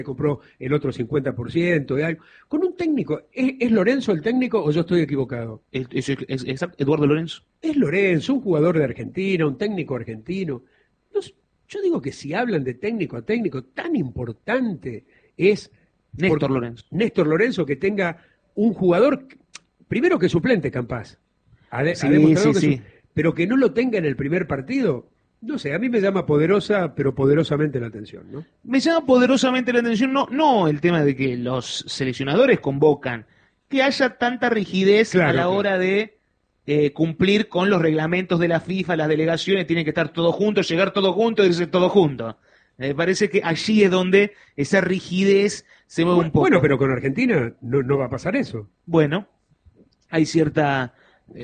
compró el otro 50% de algo. Con un técnico, ¿es Lorenzo el técnico o yo estoy equivocado? Exacto, Eduardo Lorenzo. Es Lorenzo, un jugador de Argentina, un técnico argentino. Yo digo que si hablan de técnico a técnico, tan importante es Néstor Lorenzo que tenga un jugador, primero que suplente Campás, ha demostrado pero que no lo tenga en el primer partido. No sé, a mí me llama pero poderosamente la atención, ¿no? Me llama poderosamente la atención, no el tema de que los seleccionadores convocan, que haya tanta rigidez a la hora de cumplir con los reglamentos de la FIFA, las delegaciones tienen que estar todos juntos, llegar todos juntos, irse todos juntos. Me parece que allí es donde esa rigidez se mueve un poco. Bueno, pero con Argentina no va a pasar eso. Bueno, hay cierta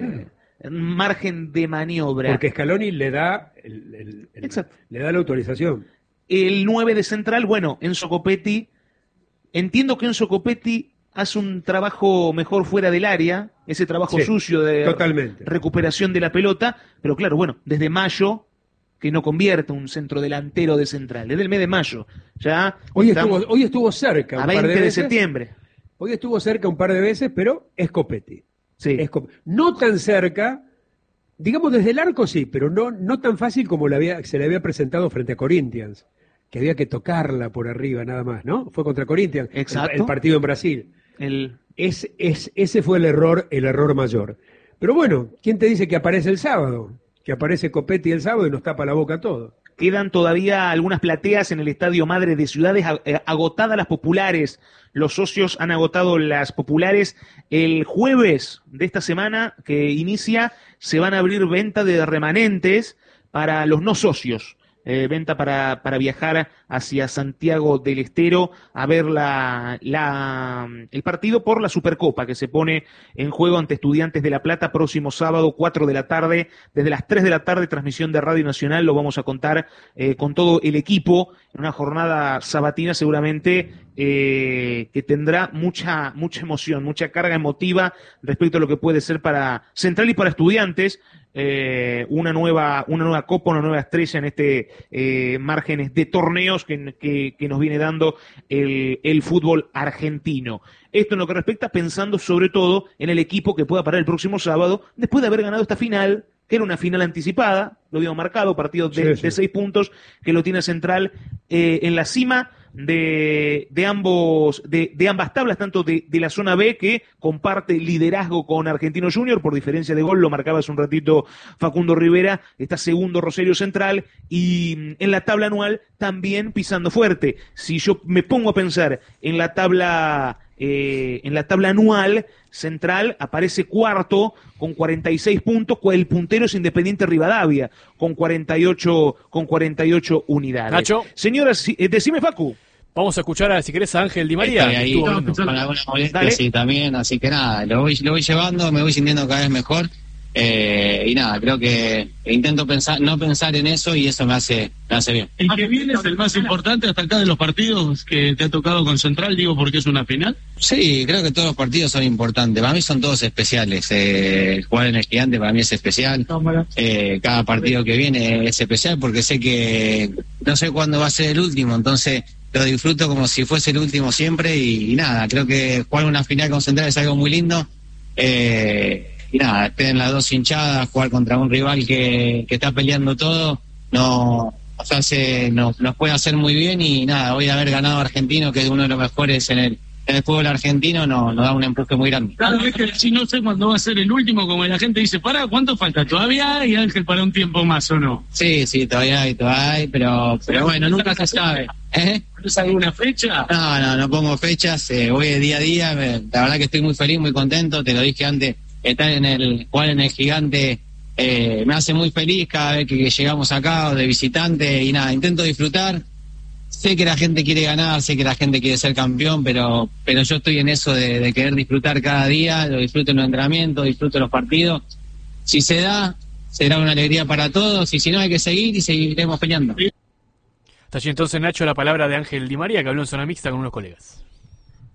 margen de maniobra. Porque Scaloni le da le da la autorización. El 9 de central, bueno, Enzo Copetti, entiendo que Enzo Copetti hace un trabajo mejor fuera del área, ese trabajo sucio de recuperación de la pelota, pero claro, bueno, desde mayo que no convierte un centro delantero de central, desde el mes de mayo. Ya hoy estuvo cerca, a 20 de septiembre. Hoy estuvo cerca un par de veces, pero es Copetti. Sí. No tan cerca, digamos desde el arco sí, pero no tan fácil como se le había presentado frente a Corinthians, que había que tocarla por arriba nada más, ¿no? Fue contra Corinthians, el partido en Brasil. Ese fue el error mayor. Pero bueno, ¿quién te dice que aparece el sábado? Que aparece Copetti el sábado y nos tapa la boca a todos. Quedan todavía algunas plateas en el Estadio Madre de Ciudades, agotadas las populares. Los socios han agotado las populares. El jueves de esta semana que inicia se van a abrir venta de remanentes para los no socios. Venta para viajar hacia Santiago del Estero a ver el partido por la Supercopa que se pone en juego ante Estudiantes de La Plata próximo sábado 4 de la tarde, desde las 3 de la tarde, transmisión de Radio Nacional, lo vamos a contar con todo el equipo en una jornada sabatina seguramente que tendrá mucha emoción, mucha carga emotiva respecto a lo que puede ser para Central y para Estudiantes. Una nueva copa, una nueva estrella en este márgenes de torneos que nos viene dando el fútbol argentino. Esto en lo que respecta pensando sobre todo en el equipo que pueda parar el próximo sábado después de haber ganado esta final, que era una final anticipada, lo habíamos marcado, partido de 6 puntos, que lo tiene Central en la cima de ambas tablas, tanto de la zona B, que comparte liderazgo con Argentino Junior, por diferencia de gol, lo marcaba hace un ratito Facundo Rivera, está segundo Rosario Central, y en la tabla anual también pisando fuerte. Si yo me pongo a pensar en la tabla anual, Central aparece cuarto con 46 puntos, el puntero es Independiente Rivadavia con 48 unidades. Nacho. Señoras, decime Facu. Vamos a escuchar, si querés, a Ángel Di María. Estoy ahí con alguna molestia, sí, también, así que nada, lo voy llevando, me voy sintiendo cada vez mejor, y nada, creo que intento no pensar en eso y eso me hace bien. El que viene es el más importante hasta acá de los partidos que te ha tocado con Central, digo, porque es una final. Sí, creo que todos los partidos son importantes, para mí son todos especiales, jugar en el Gigante para mí es especial, cada partido que viene es especial porque sé que no sé cuándo va a ser el último, entonces lo disfruto como si fuese el último siempre y nada, creo que jugar una final con Central es algo muy lindo, y nada, estén las dos hinchadas, jugar contra un rival que está peleando todo, nos puede hacer muy bien y nada, hoy haber ganado a Argentino, que es uno de los mejores en el fútbol argentino, nos da un empuje muy grande. Claro, es que si no sé cuándo va a ser el último, como la gente dice, ¿cuánto falta? ¿Todavía hay, Ángel, para un tiempo más o no? Sí, todavía hay, pero bueno, nunca se sabe. ¿Tienes alguna fecha? No pongo fechas, voy de día a día, la verdad que estoy muy feliz, muy contento, te lo dije antes, jugar en el Gigante me hace muy feliz cada vez que llegamos acá o de visitante y nada, intento disfrutar. Sé que la gente quiere ganar, sé que la gente quiere ser campeón, pero yo estoy en eso de querer disfrutar cada día, lo disfruto en los entrenamientos, disfruto los partidos. Si se da, será una alegría para todos, y si no hay que seguir y seguiremos peleando. Está allí entonces, Nacho, la palabra de Ángel Di María, que habló en zona mixta con unos colegas.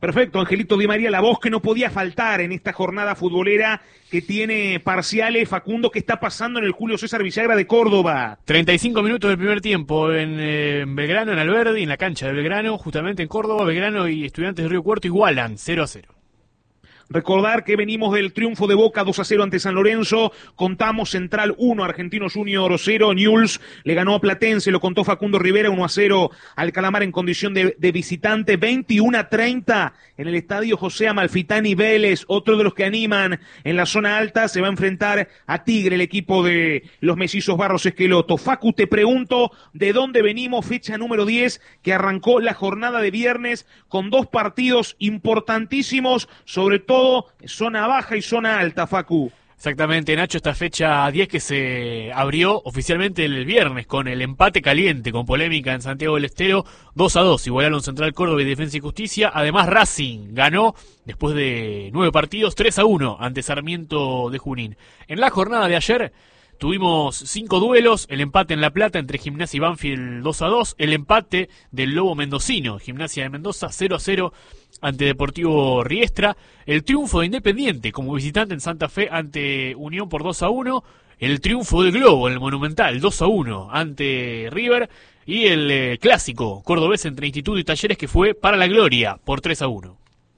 Perfecto, Angelito Di María, la voz que no podía faltar en esta jornada futbolera que tiene parciales. Facundo, ¿qué está pasando en el Julio César Villagra de Córdoba? 35 minutos del primer tiempo en Belgrano, en Alberdi, en la cancha de Belgrano, justamente en Córdoba. Belgrano y Estudiantes de Río Cuarto igualan 0-0. Recordar que venimos del triunfo de Boca 2-0 ante San Lorenzo, contamos Central 1, Argentinos Junior 0, Newell's le ganó a Platense, lo contó Facundo Rivera 1-0 al Calamar en condición de visitante, 21-30 en el estadio José Amalfitani Vélez, otro de los que animan en la zona alta, se va a enfrentar a Tigre, el equipo de los mellizos Barros Esqueloto. Facu, te pregunto, ¿de dónde venimos? Fecha número 10, que arrancó la jornada de viernes con 2 partidos importantísimos, sobre todo zona baja y zona alta, Facu. Exactamente, Nacho, esta fecha 10 que se abrió oficialmente el viernes con el empate caliente, con polémica en Santiago del Estero, 2-2, igualaron Central Córdoba y Defensa y Justicia. Además, Racing ganó, después de 9 partidos, 3-1 ante Sarmiento de Junín. En la jornada de ayer tuvimos 5 duelos, el empate en La Plata entre Gimnasia y Banfield 2-2, el empate del Lobo Mendocino, Gimnasia de Mendoza 0-0 ante Deportivo Riestra, el triunfo de Independiente como visitante en Santa Fe ante Unión por 2-1, el triunfo del Globo en el Monumental 2-1 ante River y el clásico cordobés entre Instituto y Talleres que fue para la gloria por 3-1.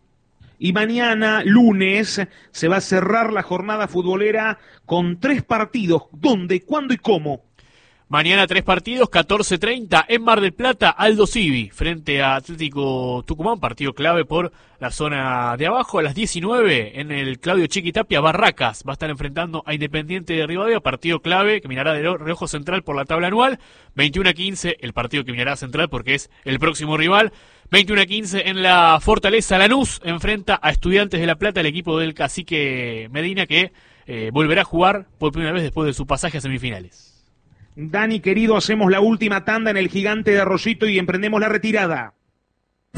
Y mañana, lunes, se va a cerrar la jornada futbolera con 3 partidos. ¿Dónde, cuándo y cómo? Mañana 3 partidos, 14:30 en Mar del Plata, Aldo Civi frente a Atlético Tucumán, partido clave por la zona de abajo. A las 19 en el Claudio Chiquitapia, Barracas va a estar enfrentando a Independiente de Rivadavia, partido clave que mirará de reojo Central por la tabla anual. 21:15 el partido que mirará Central porque es el próximo rival. 21:15 en la Fortaleza, Lanús enfrenta a Estudiantes de La Plata, el equipo del cacique Medina que volverá a jugar por primera vez después de su pasaje a semifinales. Dani, querido, hacemos la última tanda en el Gigante de Arroyito y emprendemos la retirada.